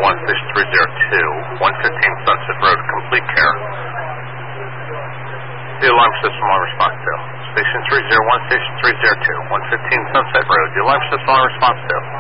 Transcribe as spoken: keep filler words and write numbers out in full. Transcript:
one, Station three zero two, one fifteen Sunset Road, complete care. The alarm system on response to. Station three zero one, Station three zero two, one fifteen Sunset Road, the alarm system on response to.